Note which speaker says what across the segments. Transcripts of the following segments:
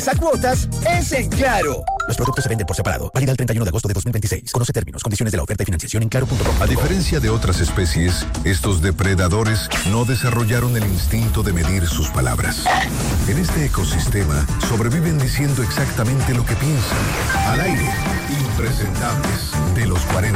Speaker 1: es a cuotas es en Claro. Los productos se venden por separado. Válida el 31 de agosto de 2026. Conoce términos, condiciones de la oferta y financiación en claro.com.
Speaker 2: A diferencia de otras especies, estos depredadores no desarrollaron el instinto de medir sus palabras. En este ecosistema sobreviven diciendo exactamente lo que piensan. Al aire, impresentables de los 40.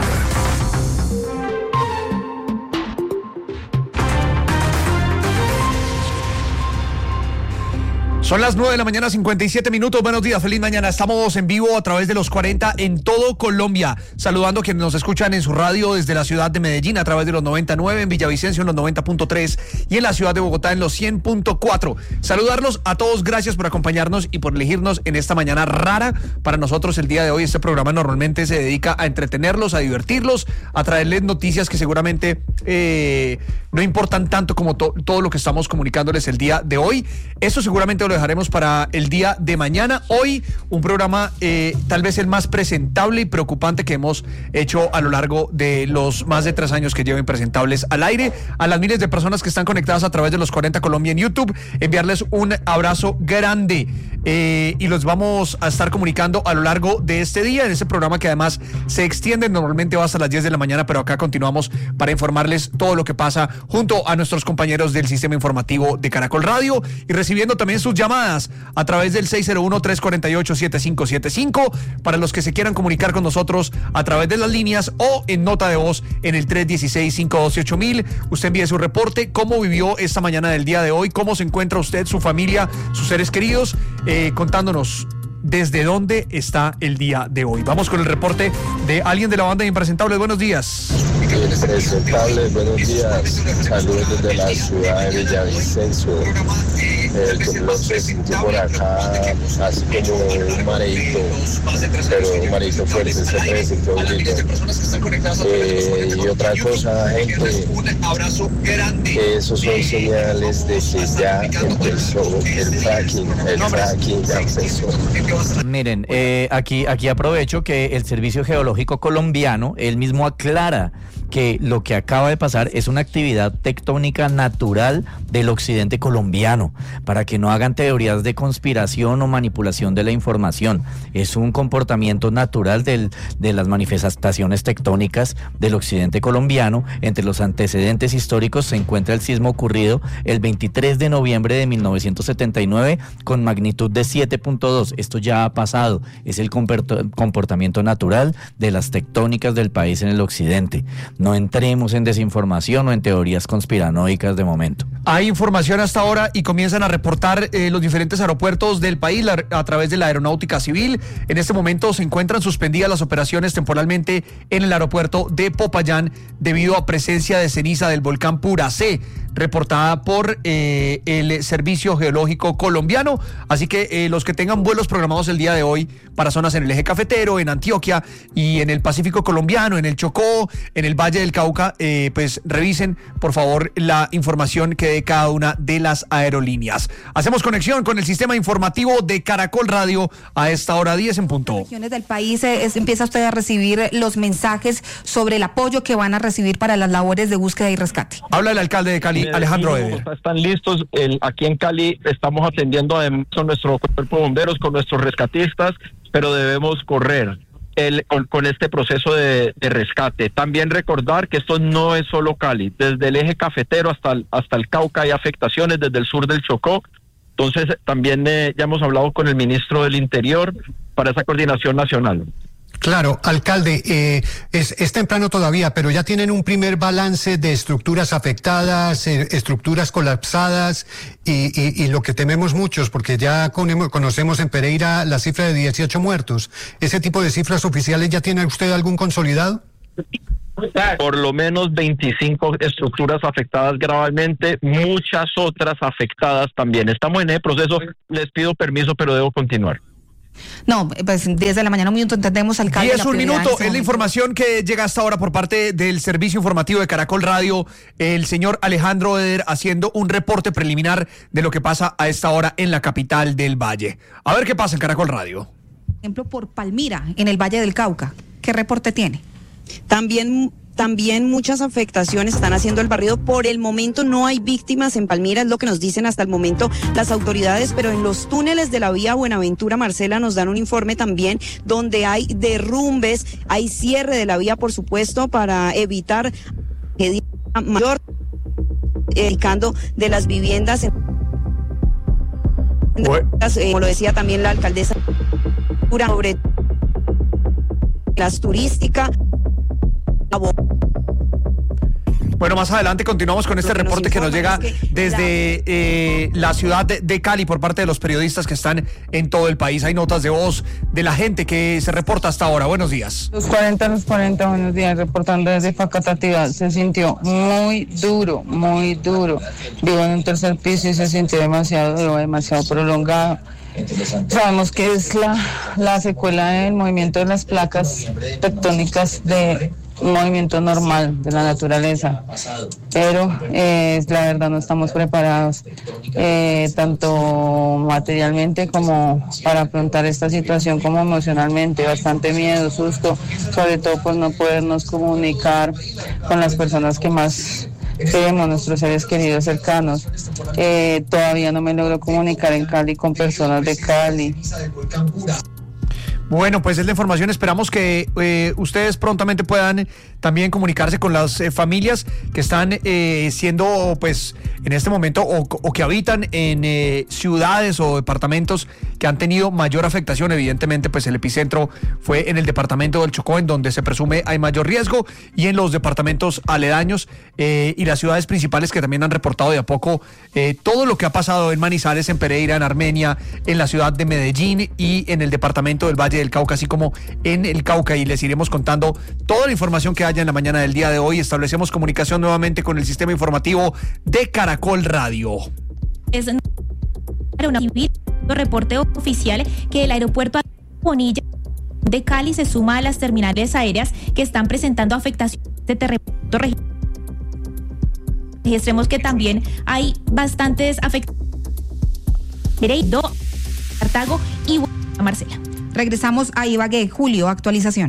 Speaker 3: Son las 9 de la mañana, 57 minutos. Buenos días, feliz mañana. Estamos en vivo a través de los 40 en todo Colombia. Saludando a quienes nos escuchan en su radio desde la ciudad de Medellín a través de los 99, en Villavicencio en los 90.3 y en la ciudad de Bogotá en los 100.4. Saludarlos a todos, gracias por acompañarnos y por elegirnos en esta mañana rara para nosotros el día de hoy. Este programa normalmente se dedica a entretenerlos, a divertirlos, a traerles noticias que seguramente no importan tanto como todo lo que estamos comunicándoles el día de hoy. Eso seguramente lo dejaremos para el día de mañana. Hoy un programa tal vez el más presentable y preocupante que hemos hecho a lo largo de los más de 3 años que llevo Impresentables al aire. A las miles de personas que están conectadas a través de los 40 Colombia en YouTube, enviarles un abrazo grande y los vamos a estar comunicando a lo largo de este día en este programa que además se extiende, normalmente va hasta las 10 de la mañana, pero acá continuamos para informarles todo lo que pasa junto a nuestros compañeros del sistema informativo de Caracol Radio y recibiendo también sus llamadas a través del 601-348-7575 para los que se quieran comunicar con nosotros a través de las líneas o en nota de voz en el 316-512-8000. Usted envíe su reporte, cómo vivió esta mañana del día de hoy, cómo se encuentra usted, su familia, sus seres queridos, contándonos desde dónde está el día de hoy. Vamos con el reporte de alguien de la banda de Impresentables. Buenos días.
Speaker 4: Impresentables, buenos días. Saludos desde la ciudad de Villavicencio. El temblor se sintió por acá, así como un mareito, pero un mareito fuerte, se presentó un grito. Y otra cosa, gente, esos son señales de que ya empezó el fracking ya empezó.
Speaker 5: Miren, aquí aprovecho que el Servicio Geológico Colombiano, él mismo aclara que lo que acaba de pasar es una actividad tectónica natural del occidente colombiano, para que no hagan teorías de conspiración o manipulación de la información. Es un comportamiento natural de las manifestaciones tectónicas del occidente colombiano. Entre los antecedentes históricos se encuentra el sismo ocurrido el 23 de noviembre de 1979 con magnitud de 7.2. Esto ya ha pasado, es el comportamiento natural de las tectónicas del país en el occidente. No entremos en desinformación o en teorías conspiranoicas de momento.
Speaker 3: Hay información hasta ahora y comienzan a reportar los diferentes aeropuertos del país a través de la Aeronáutica Civil. En este momento se encuentran suspendidas las operaciones temporalmente en el aeropuerto de Popayán debido a presencia de ceniza del volcán Puracé, reportada por el Servicio Geológico Colombiano. Así que los que tengan vuelos programados el día de hoy para zonas en el eje cafetero, en Antioquia y en el Pacífico colombiano, en el Chocó, en el Valle del Cauca, pues revisen por favor la información que dé cada una de las aerolíneas. Hacemos conexión con el sistema informativo de Caracol Radio a esta hora 10 en punto.
Speaker 6: En regiones del país empieza usted a recibir los mensajes sobre el apoyo que van a recibir para las labores de búsqueda y rescate.
Speaker 3: Habla el alcalde de Cali, Alejandro Eder.
Speaker 7: Están listos. Aquí en Cali estamos atendiendo a nuestro cuerpo de bomberos, con nuestros rescatistas, pero debemos correr con este proceso de rescate. También recordar que esto no es solo Cali. Desde el eje cafetero hasta el Cauca hay afectaciones, desde el sur del Chocó. Entonces también ya hemos hablado con el ministro del Interior para esa coordinación nacional.
Speaker 8: Claro, alcalde, es temprano todavía, pero ya tienen un primer balance de estructuras afectadas, estructuras colapsadas y lo que tememos muchos, porque ya conocemos en Pereira la cifra de 18 muertos. ¿Ese tipo de cifras oficiales ya tiene usted algún consolidado?
Speaker 7: Por lo menos 25 estructuras afectadas gravemente, muchas otras afectadas también. Estamos en el proceso, les pido permiso, pero debo continuar.
Speaker 6: No, pues 10 de la mañana, un minuto, entendemos, alcalde.
Speaker 3: 10, un minuto, es la información que llega hasta ahora por parte del servicio informativo de Caracol Radio, el señor Alejandro Eder haciendo un reporte preliminar de lo que pasa a esta hora en la capital del Valle. A ver qué pasa en Caracol Radio.
Speaker 6: Por ejemplo, por Palmira, en el Valle del Cauca, ¿qué reporte tiene?
Speaker 9: También también muchas afectaciones, están haciendo el barrido. Por el momento no hay víctimas en Palmira, es lo que nos dicen hasta el momento las autoridades, pero en los túneles de la vía Buenaventura, Marcela, nos dan un informe también donde hay derrumbes, hay cierre de la vía, por supuesto, para evitar que mayor dedicando de las viviendas. Como lo decía también la alcaldesa, sobre las turísticas.
Speaker 3: Bueno, más adelante continuamos con este reporte que nos llega desde la ciudad de Cali por parte de los periodistas que están en todo el país. Hay notas de voz de la gente que se reporta hasta ahora. Buenos días.
Speaker 10: Los 40, buenos días, reportando desde Facatativá. Se sintió muy duro, muy duro. Vivo en un tercer piso y se sintió demasiado duro, demasiado prolongado. Sabemos que es la secuela del movimiento de las placas tectónicas de un movimiento normal de la naturaleza, pero la verdad no estamos preparados tanto materialmente como para afrontar esta situación, como emocionalmente. Bastante miedo, susto, sobre todo por no podernos comunicar con las personas que más queremos, nuestros seres queridos cercanos. Todavía no me logro comunicar en Cali con personas de Cali.
Speaker 3: Bueno, pues es la información. Esperamos que ustedes prontamente puedan también comunicarse con las familias que están siendo, pues, en este momento o que habitan en ciudades o departamentos que han tenido mayor afectación. Evidentemente, pues el epicentro fue en el departamento del Chocó, en donde se presume hay mayor riesgo, y en los departamentos aledaños y las ciudades principales que también han reportado de a poco todo lo que ha pasado en Manizales, en Pereira, en Armenia, en la ciudad de Medellín y en el departamento del Valle del Cauca, así como en el Cauca, y les iremos contando toda la información que haya en la mañana del día de hoy. Establecemos comunicación nuevamente con el sistema informativo de Caracol Radio.
Speaker 11: Es un reporte oficial que el aeropuerto Bonilla de Cali se suma a las terminales aéreas que están presentando afectaciones de terremoto. Registremos que también hay bastantes afectaciones. Cartago y Marcela.
Speaker 6: Regresamos a Ibagué. Julio, actualización.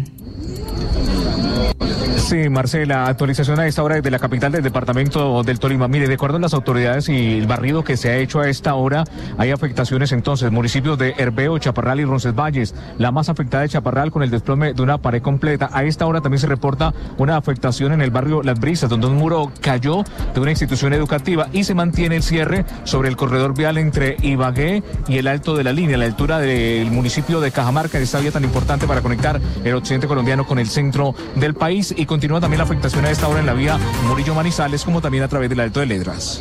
Speaker 12: Sí, Marcela, actualización a esta hora desde la capital del departamento del Tolima. Mire, de acuerdo a las autoridades y el barrido que se ha hecho a esta hora, hay afectaciones entonces, municipios de Herbeo, Chaparral y Roncesvalles. La más afectada es Chaparral, con el desplome de una pared completa. A esta hora también se reporta una afectación en el barrio Las Brisas, donde un muro cayó de una institución educativa, y se mantiene el cierre sobre el corredor vial entre Ibagué y el Alto de la Línea, a la altura del municipio de Cajamarca, esta vía tan importante para conectar el occidente colombiano con el centro del país. Y continúa también la afectación a esta hora en la vía Murillo-Manizales, como también a través del Alto de Ledras.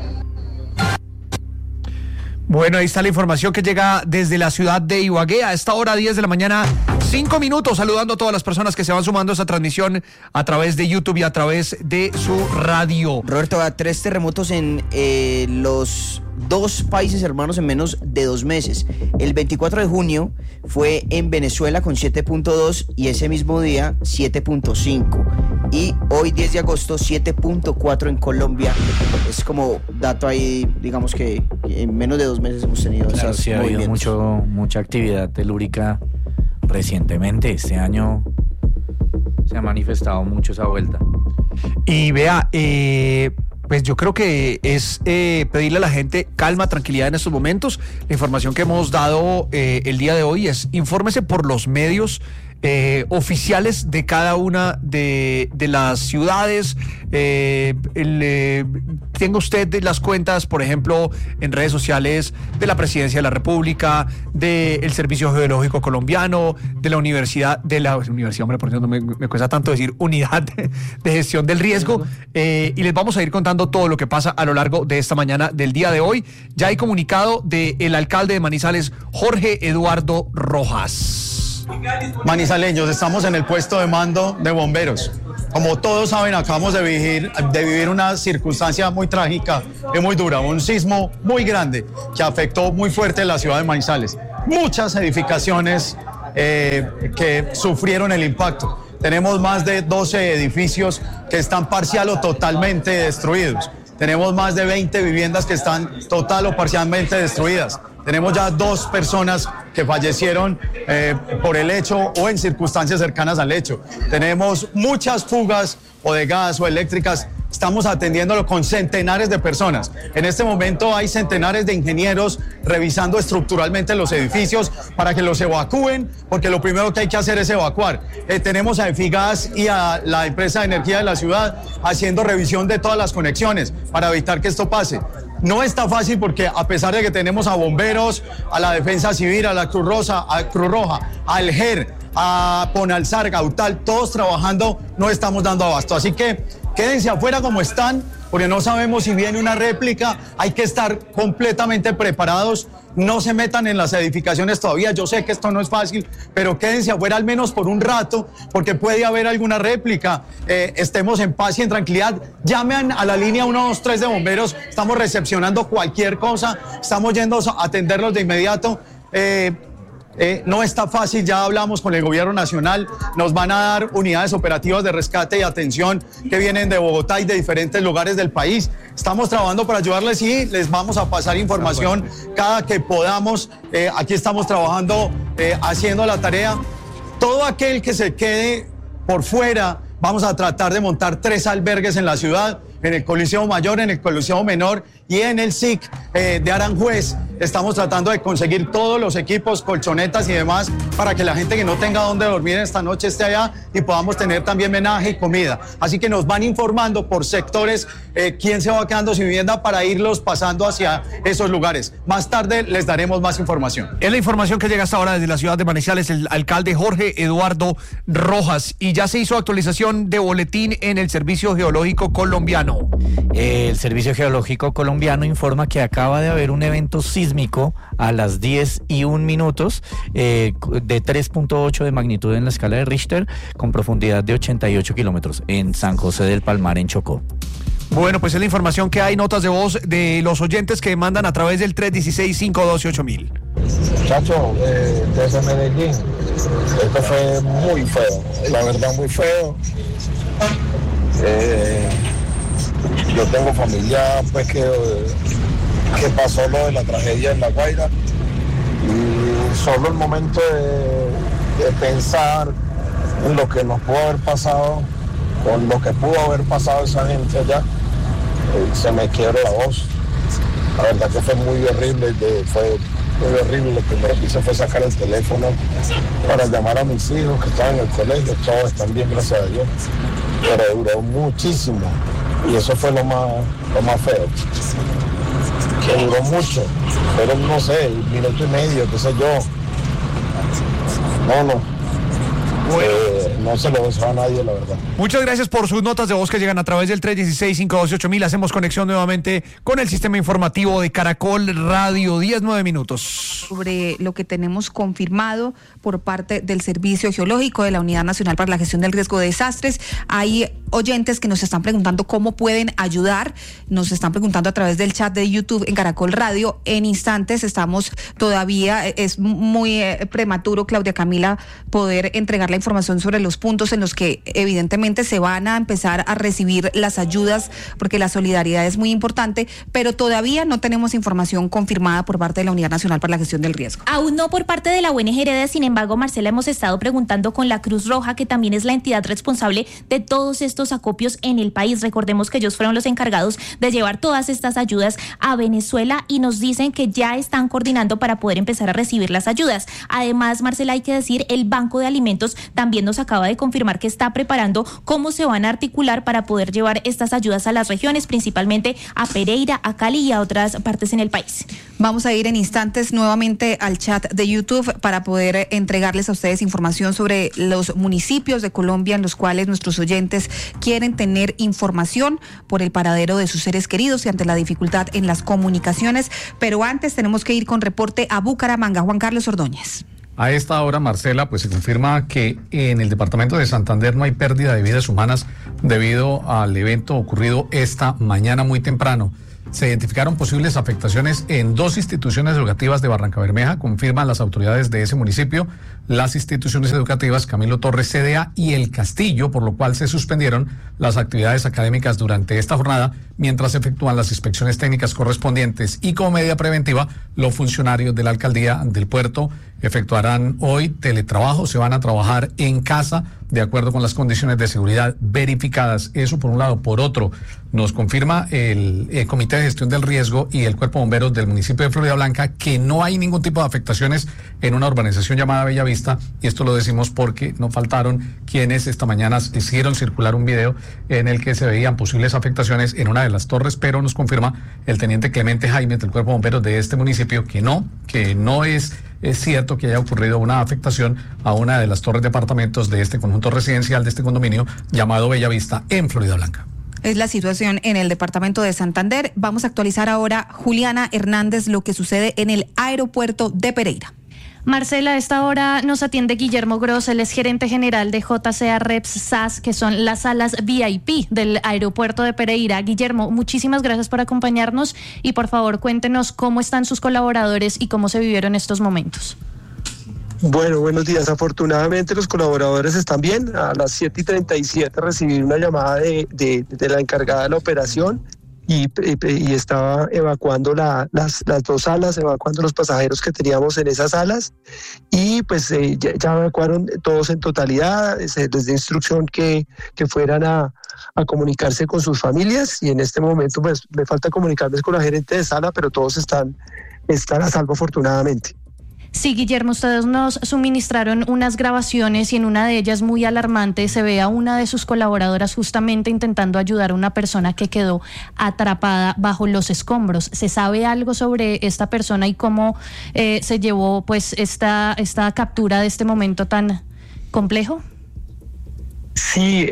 Speaker 3: Bueno, ahí está la información que llega desde la ciudad de Ibagué a esta hora, 10 de la mañana, 5 minutos, saludando a todas las personas que se van sumando a esta transmisión a través de YouTube y a través de su radio.
Speaker 13: Roberto, 3 terremotos en los 2 países hermanos en menos de 2 meses. El 24 de junio fue en Venezuela con 7.2 y ese mismo día 7.5. Y hoy 10 de agosto 7.4 en Colombia. Es como dato ahí, digamos que en menos de 2 meses hemos tenido esas
Speaker 5: sí, ha habido mucha actividad telúrica recientemente. Este año se ha manifestado mucho esa vuelta.
Speaker 3: Y vea, pues yo creo que es pedirle a la gente calma, tranquilidad en estos momentos. La información que hemos dado el día de hoy es infórmese por los medios oficiales de cada una de las ciudades. Tenga usted las cuentas, por ejemplo, en redes sociales de la Presidencia de la República, del Servicio Geológico Colombiano, de la Universidad, hombre, por Dios, no me cuesta tanto decir Unidad de Gestión del Riesgo, y les vamos a ir contando todo lo que pasa a lo largo de esta mañana del día de hoy. Ya hay comunicado del alcalde de Manizales, Jorge Eduardo Rojas.
Speaker 14: Manizaleños, estamos en el puesto de mando de bomberos. Como todos saben, acabamos de vivir una circunstancia muy trágica y muy dura, un sismo muy grande que afectó muy fuerte la ciudad de Manizales. Muchas edificaciones que sufrieron el impacto. Tenemos más de 12 edificios que están parcial o totalmente destruidos. Tenemos más de 20 viviendas que están total o parcialmente destruidas. tenemos ya 2 personas que fallecieron por el hecho o en circunstancias cercanas al hecho. Tenemos muchas fugas o de gas o eléctricas. Estamos atendiéndolo con centenares de personas. En este momento hay centenares de ingenieros revisando estructuralmente los edificios para que los evacúen, porque lo primero que hay que hacer es evacuar. Tenemos a Efigas y a la empresa de energía de la ciudad haciendo revisión de todas las conexiones para evitar que esto pase. No está fácil porque a pesar de que tenemos a bomberos, a la Defensa Civil, a la Cruz Roja, al GER, a Ponalsar, Gautal, todos trabajando, no estamos dando abasto. Así que quédense afuera como están, porque no sabemos si viene una réplica, hay que estar completamente preparados, no se metan en las edificaciones todavía, yo sé que esto no es fácil, pero quédense afuera al menos por un rato, porque puede haber alguna réplica, estemos en paz y en tranquilidad, llamen a la línea 123 de bomberos, estamos recepcionando cualquier cosa, estamos yendo a atenderlos de inmediato. No está fácil, ya hablamos con el gobierno nacional, nos van a dar unidades operativas de rescate y atención que vienen de Bogotá y de diferentes lugares del país. Estamos trabajando para ayudarles y les vamos a pasar información cada que podamos. Aquí estamos trabajando, haciendo la tarea. Todo aquel que se quede por fuera, vamos a tratar de montar 3 albergues en la ciudad, en el Coliseo Mayor, en el Coliseo Menor y en el SIC de Aranjuez. Estamos tratando de conseguir todos los equipos, colchonetas y demás, para que la gente que no tenga dónde dormir esta noche esté allá y podamos tener también menaje y comida. Así que nos van informando por sectores quién se va quedando sin vivienda para irlos pasando hacia esos lugares. Más tarde les daremos más información.
Speaker 3: Es la información que llega hasta ahora desde la ciudad de Manizales, el alcalde Jorge Eduardo Rojas. Y ya se hizo actualización de boletín en el Servicio Geológico Colombiano.
Speaker 5: El Servicio Geológico Colombiano informa que acaba de haber un evento sísmico a las 10:01 de 3.8 de magnitud en la escala de Richter, con profundidad de 88 kilómetros en San José del Palmar, en Chocó.
Speaker 3: Bueno, pues es la información que hay, notas de voz de los oyentes que mandan a través del 316-512-8000.
Speaker 4: Muchacho, desde Medellín, esto fue muy feo, la verdad muy feo. Yo tengo familia pues que pasó lo de la tragedia en La Guaira y solo el momento de pensar en lo que nos pudo haber pasado, con lo que pudo haber pasado esa gente allá, se me quiebra la voz. La verdad que fue muy horrible, fue muy horrible. Lo primero que hice fue sacar el teléfono para llamar a mis hijos que estaban en el colegio, todos están bien, gracias a Dios, pero duró muchísimo. Y eso fue lo más feo, que duró mucho, pero no sé, 1 minuto y medio, qué sé yo. No se lo deseo a nadie, la verdad.
Speaker 3: Muchas gracias por sus notas de voz que llegan a través del 316-512-8000. Hacemos conexión nuevamente con el sistema informativo de Caracol Radio, 10:09.
Speaker 6: Sobre lo que tenemos confirmado por parte del Servicio Geológico de la Unidad Nacional para la Gestión del Riesgo de Desastres. Hay oyentes que nos están preguntando cómo pueden ayudar. Nos están preguntando a través del chat de YouTube en Caracol Radio. En instantes estamos todavía, es muy prematuro, Claudia Camila, poder entregar la información sobre los puntos en los que evidentemente se van a empezar a recibir las ayudas, porque la solidaridad es muy importante, pero todavía no tenemos información confirmada por parte de la Unidad Nacional para la Gestión del Riesgo.
Speaker 11: Aún no por parte de la ONG Hereda. Sin embargo, Marcela, hemos estado preguntando con la Cruz Roja, que también es la entidad responsable de todos estos acopios en el país. Recordemos que ellos fueron los encargados de llevar todas estas ayudas a Venezuela y nos dicen que ya están coordinando para poder empezar a recibir las ayudas. Además, Marcela, hay que decir, el Banco de Alimentos también nos acaba de confirmar que está preparando cómo se van a articular para poder llevar estas ayudas a las regiones, principalmente a Pereira, a Cali y a otras partes en el país.
Speaker 6: Vamos a ir en instantes nuevamente al chat de YouTube para poder entregarles a ustedes información sobre los municipios de Colombia en los cuales nuestros oyentes quieren tener información por el paradero de sus seres queridos y ante la dificultad en las comunicaciones. Pero antes tenemos que ir con reporte a Bucaramanga. Juan Carlos Ordóñez.
Speaker 15: A esta hora, Marcela, pues se confirma que en el departamento de Santander no hay pérdida de vidas humanas debido al evento ocurrido esta mañana muy temprano. se identificaron posibles afectaciones en 2 instituciones educativas de Barrancabermeja, confirman las autoridades de ese municipio, las instituciones educativas Camilo Torres CDA y El Castillo, por lo cual se suspendieron las actividades académicas durante esta jornada, mientras se efectúan las inspecciones técnicas correspondientes. Y como medida preventiva, los funcionarios de la alcaldía del puerto efectuarán hoy teletrabajo, se van a trabajar en casa de acuerdo con las condiciones de seguridad verificadas. Eso por un lado. Por otro, nos confirma el Comité de Gestión del Riesgo y el Cuerpo de Bomberos del municipio de Florida Blanca que no hay ningún tipo de afectaciones en una urbanización llamada Bellavista, y esto lo decimos porque no faltaron quienes esta mañana hicieron circular un video en el que se veían posibles afectaciones en una de las torres, pero nos confirma el teniente Clemente Jaime del Cuerpo de Bomberos de este municipio que no es cierto que haya ocurrido una afectación a una de las torres de apartamentos de este conjunto residencial, de este condominio llamado Bellavista en Florida Blanca.
Speaker 6: Es la situación en el departamento de Santander. Vamos a actualizar ahora, Juliana Hernández, lo que sucede en el aeropuerto de Pereira.
Speaker 16: Marcela, a esta hora nos atiende Guillermo Gross, él es gerente general de JCA Reps SAS, que son las salas VIP del aeropuerto de Pereira. Guillermo, muchísimas gracias por acompañarnos y por favor cuéntenos cómo están sus colaboradores y cómo se vivieron estos momentos.
Speaker 17: Bueno, buenos días. Afortunadamente los colaboradores están bien. A las 7:37 recibí una llamada de la encargada de la operación y estaba evacuando las 2 salas, evacuando los pasajeros que teníamos en esas salas, y pues ya evacuaron todos en totalidad. Se les dio instrucción que fueran a comunicarse con sus familias, y en este momento pues me falta comunicarme con la gerente de sala, pero todos están a salvo afortunadamente.
Speaker 16: Sí, Guillermo, ustedes nos suministraron unas grabaciones y en una de ellas, muy alarmante, se ve a una de sus colaboradoras justamente intentando ayudar a una persona que quedó atrapada bajo los escombros. ¿Se sabe algo sobre esta persona y cómo se llevó pues esta captura de este momento tan complejo?
Speaker 17: Sí,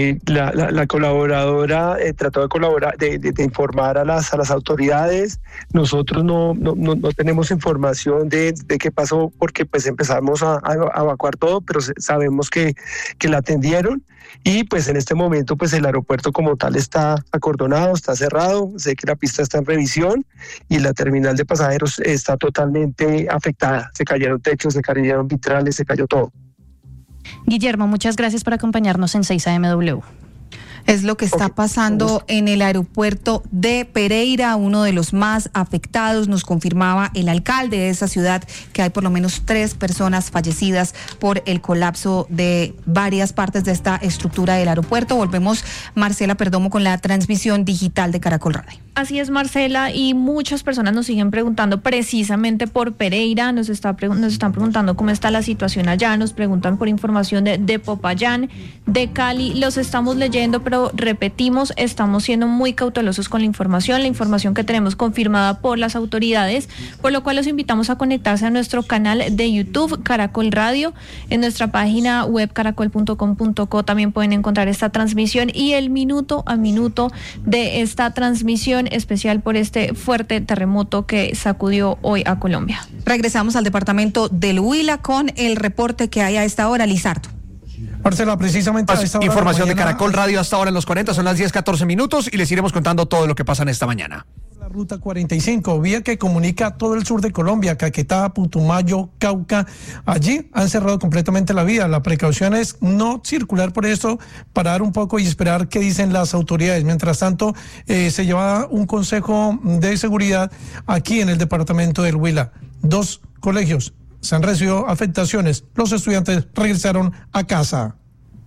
Speaker 17: la colaboradora trató de colaborar, de informar a las autoridades. Nosotros no tenemos información de qué pasó, porque pues empezamos a evacuar todo, pero sabemos que la atendieron, y pues en este momento pues el aeropuerto como tal está acordonado, está cerrado. Sé que la pista está en revisión y la terminal de pasajeros está totalmente afectada. Se cayeron techos, se cayeron vitrales, se cayó todo.
Speaker 16: Guillermo, muchas gracias por acompañarnos en 6 AMW.
Speaker 6: Es lo que está pasando en el aeropuerto de Pereira, uno de los más afectados. Nos confirmaba el alcalde de esa ciudad que hay por lo menos 3 personas fallecidas por el colapso de varias partes de esta estructura del aeropuerto. Volvemos, Marcela Perdomo, con la transmisión digital de Caracol Radio.
Speaker 11: Así es, Marcela, y muchas personas nos siguen preguntando precisamente por Pereira, nos están preguntando cómo está la situación allá, nos preguntan por información de Popayán, de Cali. Los estamos leyendo, pero repetimos, estamos siendo muy cautelosos con la información que tenemos confirmada por las autoridades, por lo cual los invitamos a conectarse a nuestro canal de YouTube, Caracol Radio, en nuestra página web caracol.com.co también pueden encontrar esta transmisión y el minuto a minuto de esta transmisión especial por este fuerte terremoto que sacudió hoy a Colombia.
Speaker 6: Regresamos al departamento del Huila con el reporte que hay a esta hora, Lizardo.
Speaker 18: Marcela, precisamente a esta hora
Speaker 3: información de Caracol Radio hasta ahora en los 40, son las 10:14 minutos y les iremos contando todo lo que pasa en esta mañana.
Speaker 18: La ruta 45, vía que comunica todo el sur de Colombia, Caquetá, Putumayo, Cauca. Allí han cerrado completamente la vía. La precaución es no circular por eso, parar un poco y esperar qué dicen las autoridades. Mientras tanto, se lleva un consejo de seguridad aquí en el departamento del Huila. 2 colegios se han recibido afectaciones. Los estudiantes regresaron a casa.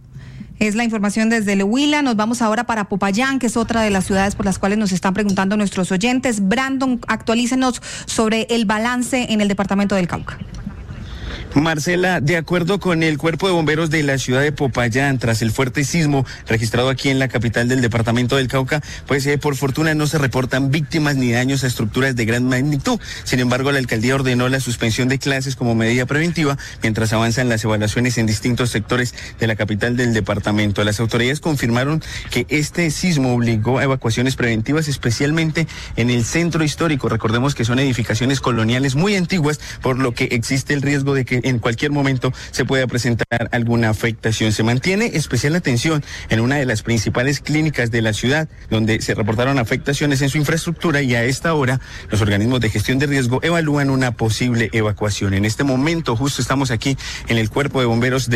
Speaker 6: Es la información desde el Huila. Nos vamos ahora para Popayán, que es otra de las ciudades por las cuales nos están preguntando nuestros oyentes. Brandon, actualícenos sobre el balance en el departamento del Cauca.
Speaker 19: Marcela, de acuerdo con el Cuerpo de Bomberos de la ciudad de Popayán, tras el fuerte sismo registrado aquí en la capital del departamento del Cauca, pues por fortuna no se reportan víctimas ni daños a estructuras de gran magnitud. Sin embargo, la alcaldía ordenó la suspensión de clases como medida preventiva mientras avanzan las evaluaciones en distintos sectores de la capital del departamento. Las autoridades confirmaron que este sismo obligó a evacuaciones preventivas, especialmente en el centro histórico. Recordemos que son edificaciones coloniales muy antiguas, por lo que existe el riesgo de que en cualquier momento se pueda presentar alguna afectación. Se mantiene especial atención en una de las principales clínicas de la ciudad, donde se reportaron afectaciones en su infraestructura, y a esta hora los organismos de gestión de riesgo evalúan una posible evacuación. En este momento justo estamos aquí en el Cuerpo de Bomberos de